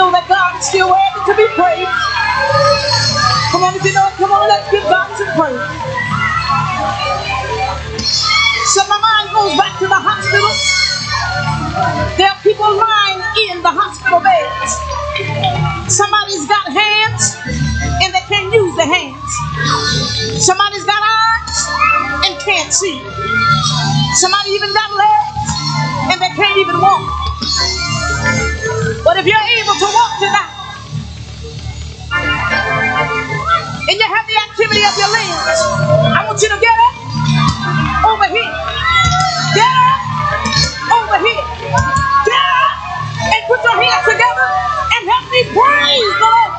know that God is still worthy to be praised? Come on, if you know it, come on, let's give God some praise. So my mind goes back to the hospital. There are people lying in the hospital beds. Somebody's got hands and they can't use their hands. Somebody's got eyes and can't see. Somebody even got legs and they can't even walk. But if you're able to walk tonight and you have the activity of your limbs, I want you to get up over here. Get up over here. Get up and put your hands together and help me praise the Lord.